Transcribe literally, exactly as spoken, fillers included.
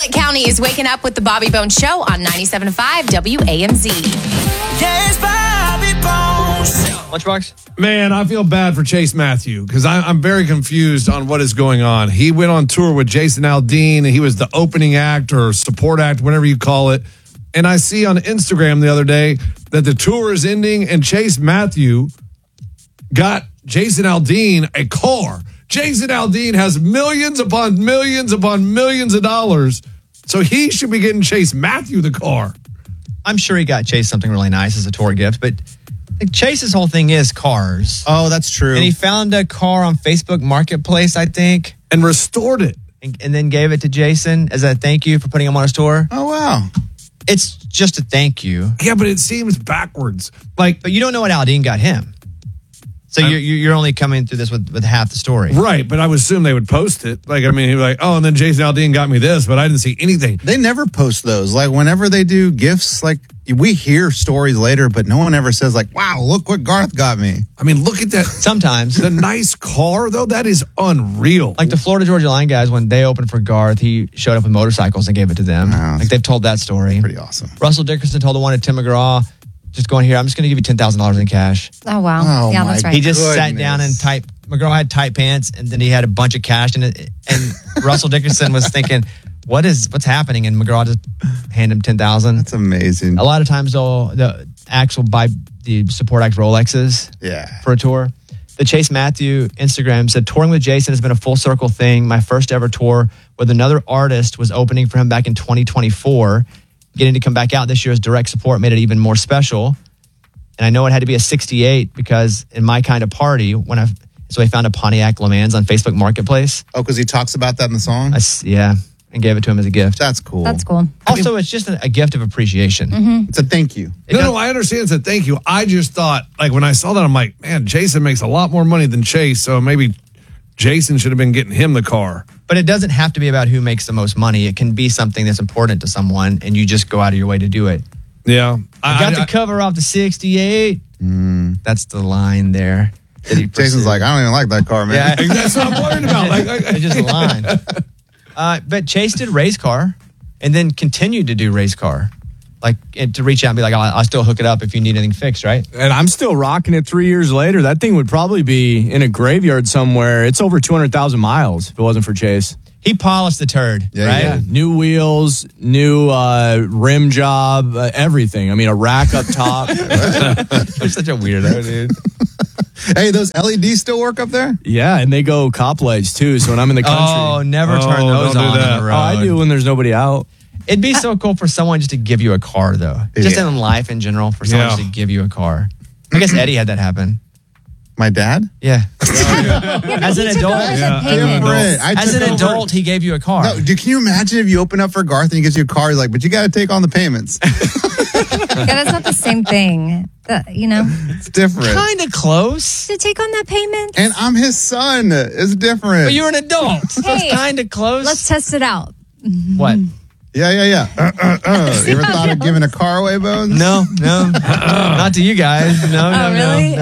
County is waking up with the Bobby Bones Show on ninety-seven point five W A M Z. Yes, Bobby Bones. Lunchbox? Man, I feel bad for Chase Matthew because I'm very confused on what is going on. He went on tour with Jason Aldean, and he was the opening act or support act, whatever you call it. And I see on Instagram the other day that the tour is ending, and Chase Matthew got Jason Aldean a car. Jason Aldean has millions upon millions upon millions of dollars, so he should be getting Chase Matthew the car. I'm sure he got Chase something really nice as a tour gift, but like, Chase's whole thing is cars. Oh, that's true. And he found a car on Facebook Marketplace, I think. And restored it. And, and then gave it to Jason as a thank you for putting him on his tour. Oh, wow. It's just a thank you. Yeah, but it seems backwards. Like, But you don't know what Aldean got him. So you're, you're only coming through this with, with half the story. Right, but I would assume they would post it. Like, I mean, he was like, oh, and then Jason Aldean got me this, but I didn't see anything. They never post those. Like, whenever they do gifts, like, we hear stories later, but no one ever says, like, wow, look what Garth got me. I mean, look at that. Sometimes. The nice car, though, that is unreal. Like the Florida Georgia Line guys, when they opened for Garth, he showed up with motorcycles and gave it to them. Wow. Like they've told that story. Pretty awesome. Russell Dickerson told the one at Tim McGraw, just going here, I'm just going to give you ten thousand dollars in cash. Oh, wow. Oh, yeah, my that's right. He just Goodness. sat down and tight. McGraw had tight pants, and then he had a bunch of cash in it. And Russell Dickerson was thinking, "What is what's happening?" And McGraw just handed him ten thousand. That's amazing. A lot of times, though, the acts will buy the support act Rolexes Yeah. for a tour. The Chase Matthew Instagram said, touring with Jason has been a full circle thing. My first ever tour with another artist was opening for him back in twenty twenty-four. Getting to come back out this year as direct support made it even more special. And I know it had to be a sixty-eight because in my kind of party, when I so I found a Pontiac Le Mans on Facebook Marketplace. Oh, because he talks about that in the song? I s yeah, and gave it to him as a gift. That's cool. That's cool. Also, it's just a, a gift of appreciation. Mm-hmm. It's a thank you. No, no, I understand. It's a thank you. I just thought, like, when I saw that, I'm like, man, Jason makes a lot more money than Chase, so maybe Jason should have been getting him the car. But it doesn't have to be about who makes the most money. It can be something that's important to someone, and you just go out of your way to do it. Yeah. I got the cover off the sixty-eight. Mm. That's the line there. That he Jason's like, I don't even like that car, man. Yeah, That's what I'm worried about. Like, I, it's just a line. Uh, but Chase did race car and then continued to do race car. Like and to reach out and be like, I'll, I'll still hook it up if you need anything fixed, right? And I'm still rocking it three years later. That thing would probably be in a graveyard somewhere. It's over two hundred thousand miles if it wasn't for Chase. He polished the turd, Yeah, right? yeah. New wheels, new uh, rim job, uh, everything. I mean, a rack up top. You're such a weirdo, dude. Hey, those L E Ds still work up there? Yeah, and they go cop lights too. So when I'm in the country, Oh, never turn Oh, those don't do on that. on the road. Oh, I do when there's nobody out. It'd be so cool for someone just to give you a car, though. Just Yeah. in life in general, for someone Yeah. just to give you a car. I guess Eddie had that happen. My dad? Yeah. Yeah, As an he took adult- over the Yeah. payment. Different. I As took an over- adult, he gave you a car. No, dude, can you imagine if you open up for Garth and he gives you a car? He's like, but you got to take on the payments. Yeah, that's not the same thing. The, you know, It's different. Kind of close. to take on that payment. And I'm his son. It's different. But you're an adult. So Hey, it's kind of close. Let's test it out. What? yeah, yeah, yeah. Uh, uh, uh. You ever thought of giving a car away, Bones? No, no. Not to you guys. No, no, Oh, really? no.